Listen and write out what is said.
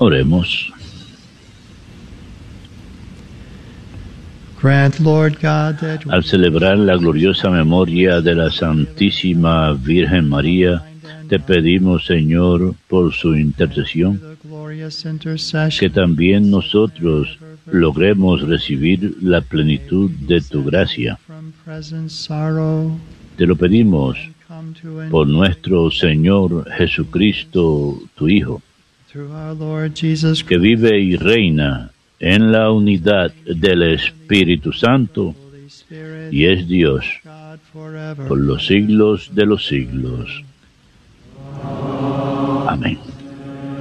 Oremos. Grant, Lord God, that Al celebrar la gloriosa memoria de la Santísima Virgen María, te pedimos, Señor, por su intercesión, que también nosotros logremos recibir la plenitud de tu gracia. Te lo pedimos por nuestro Señor Jesucristo, tu Hijo, que vive y reina en la unidad del Espíritu Santo y es Dios por los siglos de los siglos. Amén.